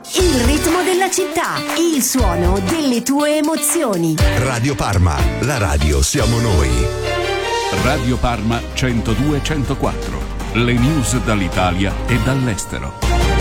Il ritmo della città, il suono delle tue emozioni. Radio Parma, la radio siamo noi. Radio Parma 102-104, le news dall'Italia e dall'estero.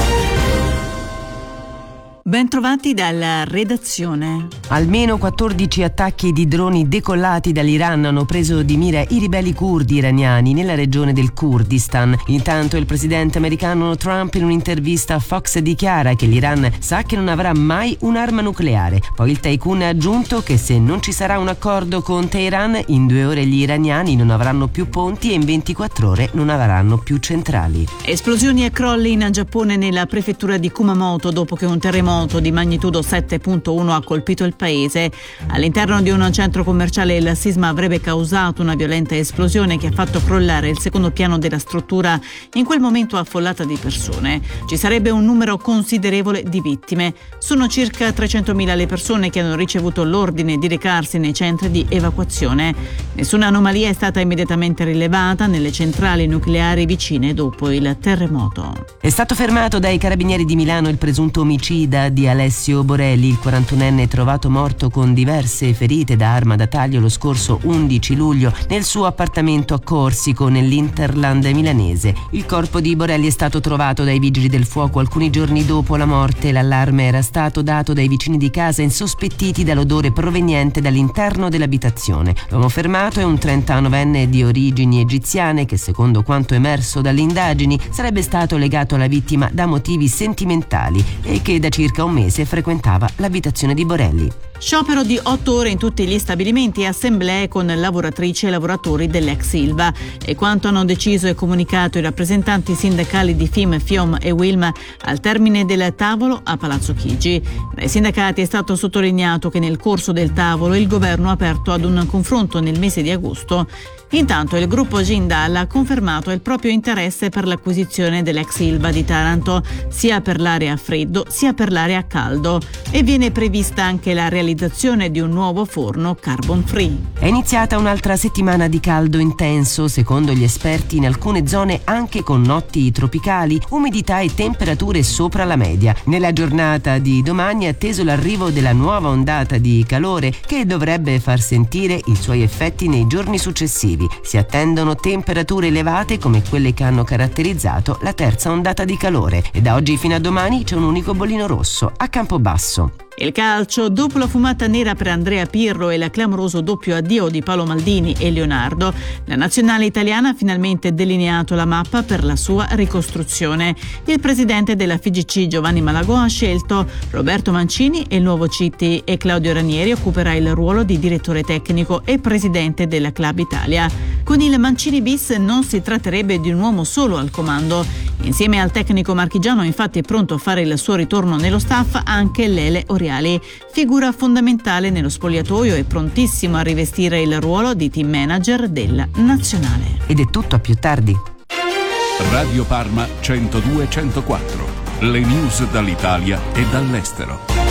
Bentrovati dalla redazione. Almeno 14 attacchi di droni decollati dall'Iran hanno preso di mira i ribelli curdi iraniani nella regione del Kurdistan. Intanto il presidente americano Trump in un'intervista a Fox dichiara che l'Iran sa che non avrà mai un'arma nucleare. Poi il tycoon ha aggiunto che se non ci sarà un accordo con Teheran, in 2 ore gli iraniani non avranno più ponti e in 24 ore non avranno più centrali. Esplosioni e crolli in Giappone nella prefettura di Kumamoto dopo che un terremoto di magnitudo 7.1 ha colpito il paese. All'interno di un centro commerciale il sisma avrebbe causato una violenta esplosione che ha fatto crollare il secondo piano della struttura, in quel momento affollata di persone. Ci sarebbe un numero considerevole di vittime. Sono circa 300.000 le persone che hanno ricevuto l'ordine di recarsi nei centri di evacuazione. Nessuna anomalia è stata immediatamente rilevata nelle centrali nucleari vicine dopo il terremoto. È stato fermato dai carabinieri di Milano il presunto omicida di Alessio Borelli, il 41enne trovato morto con diverse ferite da arma da taglio lo scorso 11 luglio nel suo appartamento a Corsico, nell'Interland milanese. Il corpo di Borelli è stato trovato dai vigili del fuoco alcuni giorni dopo la morte. L'allarme era stato dato dai vicini di casa insospettiti dall'odore proveniente dall'interno dell'abitazione. L'uomo fermato è un 39enne di origini egiziane che, secondo quanto emerso dalle indagini, sarebbe stato legato alla vittima da motivi sentimentali e che da circa un mese frequentava l'abitazione di Borelli. Sciopero di 8 ore in tutti gli stabilimenti e assemblee con lavoratrici e lavoratori dell'ex Ilva. E quanto hanno deciso e comunicato i rappresentanti sindacali di FIM, FIOM e WILM al termine del tavolo a Palazzo Chigi. Dai sindacati è stato sottolineato che nel corso del tavolo il governo ha aperto ad un confronto nel mese di agosto. Intanto il gruppo Jindal ha confermato il proprio interesse per l'acquisizione dell'ex Ilva di Taranto, sia per l'area a freddo sia per l'area a caldo, e viene prevista anche la realizzazione di un nuovo forno carbon free. È iniziata un'altra settimana di caldo intenso, secondo gli esperti in alcune zone anche con notti tropicali, umidità e temperature sopra la media. Nella giornata di domani è atteso l'arrivo della nuova ondata di calore che dovrebbe far sentire i suoi effetti nei giorni successivi. Si attendono temperature elevate come quelle che hanno caratterizzato la terza ondata di calore e da oggi fino a domani c'è un unico bollino rosso a Campobasso. Il calcio, dopo la fumata nera per Andrea Pirlo e il clamoroso doppio addio di Paolo Maldini e Leonardo, la nazionale italiana ha finalmente delineato la mappa per la sua ricostruzione. Il presidente della FIGC Giovanni Malagò ha scelto Roberto Mancini e il nuovo CT e Claudio Ranieri occuperà il ruolo di direttore tecnico e presidente della Club Italia. Con il Mancini bis non si tratterebbe di un uomo solo al comando. Insieme al tecnico marchigiano infatti è pronto a fare il suo ritorno nello staff anche Lele Oriali, figura fondamentale nello spogliatoio e prontissimo a rivestire il ruolo di team manager della nazionale. Ed è tutto, a più tardi. Radio Parma 102-104, le news dall'Italia e dall'estero.